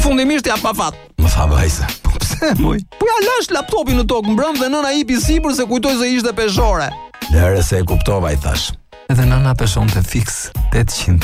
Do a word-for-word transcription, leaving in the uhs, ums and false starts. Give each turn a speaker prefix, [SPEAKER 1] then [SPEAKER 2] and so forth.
[SPEAKER 1] Fundimisht ja pa fat.
[SPEAKER 2] Më tha vajza.
[SPEAKER 1] Po pse moj? Po ja lash laptopin në tokë mbrëm dhe nëna hipi sipër se kujtoi se ishte peshore.
[SPEAKER 2] Lëre se e kuptova, i thash.
[SPEAKER 1] Edhe nëna peshonte fiks tetëqind